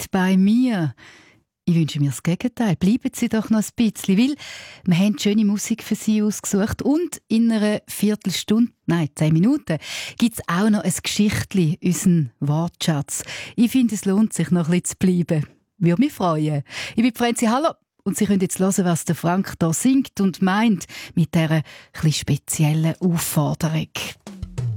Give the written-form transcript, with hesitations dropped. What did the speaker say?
bei mir. Ich wünsche mir das Gegenteil. Bleiben Sie doch noch ein bisschen, weil wir haben schöne Musik für Sie ausgesucht und in einer Viertelstunde, 10 Minuten, gibt es auch noch ein Geschichtchen, unseren Wortschatz. Ich finde, es lohnt sich, noch ein bisschen zu bleiben. Würde mich freuen. Ich bin Franzi Haller und Sie können jetzt hören, was der Frank da singt und meint mit dieser ein bisschen speziellen Aufforderung.